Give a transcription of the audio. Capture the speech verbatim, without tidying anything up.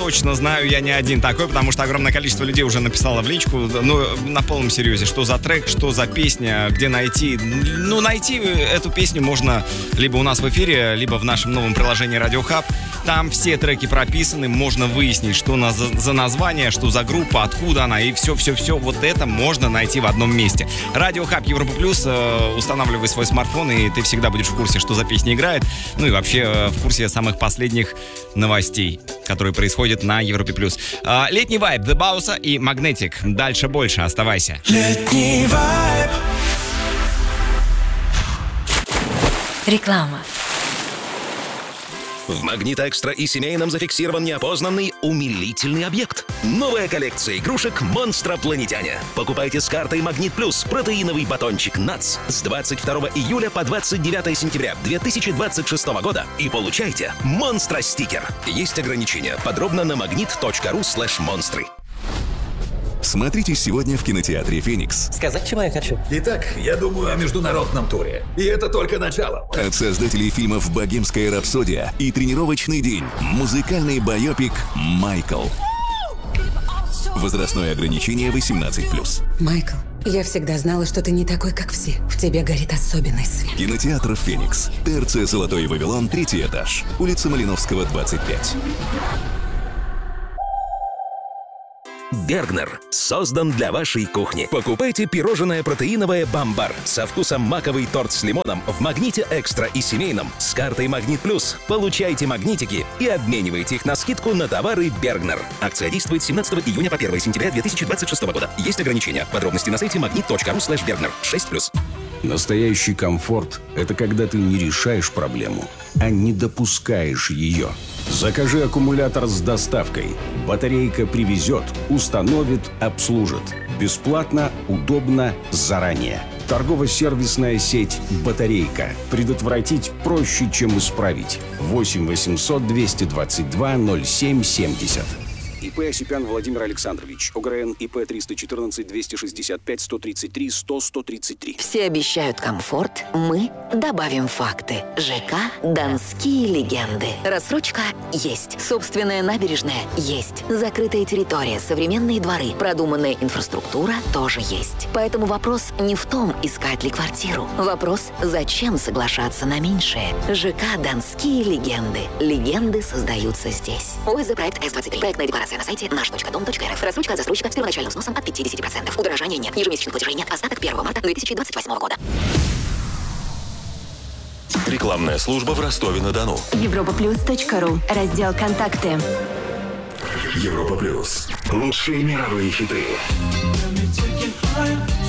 точно знаю, я не один такой, потому что огромное количество людей уже написало в личку, ну, на полном серьезе, что за трек, что за песня, где найти. Ну, найти эту песню можно либо у нас в эфире, либо в нашем новом приложении Radio Hub. Там все треки прописаны, можно выяснить, что на, за, за название, что за группа, откуда она, и все-все-все, вот это можно найти в одном месте. Radio Hub Европа Плюс, э, устанавливай свой смартфон, и ты всегда будешь в курсе, что за песня играет, ну и вообще э, в курсе самых последних новостей, которые происходят на Европе Плюс. Э, летний вайб, The Bausa и Magnetic. Дальше больше, оставайся. Летний вайб. Реклама. В Магнит Экстра и семейном зафиксирован неопознанный умилительный объект. Новая коллекция игрушек «Монстропланетяне». Покупайте с картой Магнит Плюс протеиновый батончик НАЦ с двадцать второго июля по двадцать девятое сентября две тысячи двадцать шестого года и получайте монстро-стикер. Есть ограничения. Подробно на магнит точка ру слэш монстры. Смотрите сегодня в кинотеатре «Феникс». Сказать, чего я хочу? Итак, я думаю о международном туре. И это только начало. От создателей фильмов «Богемская рапсодия» и «Тренировочный день» музыкальный байопик «Майкл». Возрастное ограничение восемнадцать плюс. Майкл, я всегда знала, что ты не такой, как все. В тебе горит особенный свет. Кинотеатр «Феникс». ТРЦ «Золотой Вавилон», третий этаж. Улица Малиновского, двадцать пять. Бергнер создан для вашей кухни. Покупайте пирожное протеиновое «Бамбар» со вкусом маковый торт с лимоном в Магните Экстра и семейном с картой Магнит Плюс. Получайте магнитики и обменивайте их на скидку на товары Бергнер. Акция действует с семнадцатого июня по первое сентября две тысячи двадцать шестого года. Есть ограничения. Подробности на сайте магнит точка ру слэш бергнер. шесть плюс. Настоящий комфорт – это когда ты не решаешь проблему, а не допускаешь ее. Закажи аккумулятор с доставкой. Батарейка привезет, установит, обслужит. Бесплатно, удобно, заранее. Торгово-сервисная сеть «Батарейка». Предотвратить проще, чем исправить. восемь восемьсот двести двадцать два ноль семь семьдесят. ИП Осипян Владимир Александрович. ОГРН ИП триста четырнадцать двести шестьдесят пять сто тридцать три сто сто тридцать три. Все обещают комфорт, мы добавим факты. ЖК «Донские легенды». Рассрочка есть. Собственная набережная есть. Закрытая территория, современные дворы, продуманная инфраструктура тоже есть. Поэтому вопрос не в том, искать ли квартиру. Вопрос, зачем соглашаться на меньшее. ЖК «Донские легенды». Легенды создаются здесь. ОСЗ проект эс двадцать три. Проектная декларация на сайте наш точка дом точка рф. Рассрочка от застройщика с первоначальным сносом от пятьдесят процентов. Удорожания нет. Ежемесячных платежей нет. Остаток первого марта две тысячи двадцать восьмого года. Рекламная служба в Ростове-на-Дону. европа плюс точка ру. Раздел «Контакты». Европа Плюс. Лучшие мировые хиты.